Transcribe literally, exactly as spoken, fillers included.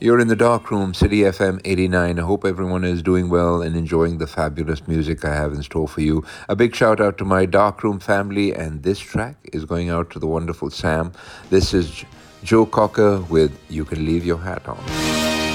You're in the dark room, City F M eighty-nine. I hope everyone is doing well and enjoying the fabulous music I have in store for you. A big shout out to my dark room family, and this track is going out to the wonderful Sam. This is Joe Cocker with You Can Leave Your Hat On.